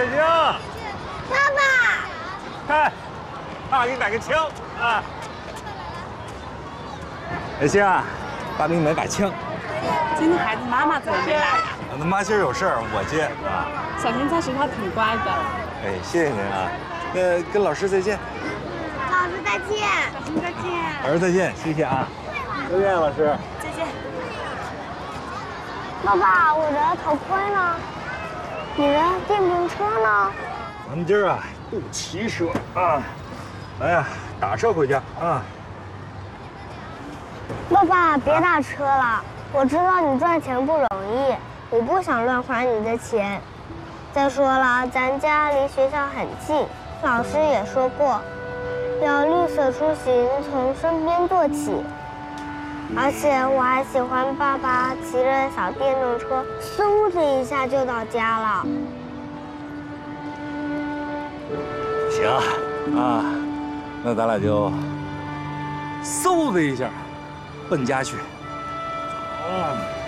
小星， 爸爸， 看，爸给你买个枪啊！小星啊，爸给你买把枪。 今天孩子妈妈怎么没来呀？ 他妈今儿有事儿，我接啊。 小星在学校挺乖的。 哎，谢谢您啊。那跟老师再见。 老师再见。 小星再见。 老师再见，谢谢啊。再见，老师。 再见。 爸爸，我的头盔呢？你的电瓶车呢？ 咱们今儿啊不骑车啊，来呀，打车回家啊。 爸爸，别打车了，我知道你赚钱不容易，我不想乱花你的钱。再说了，咱家离学校很近，老师也说过，要绿色出行，从身边做起。而且我还喜欢爸爸骑着小电动车，嗖的一下就到家了。 行啊，那咱俩就嗖的一下奔家去。啊。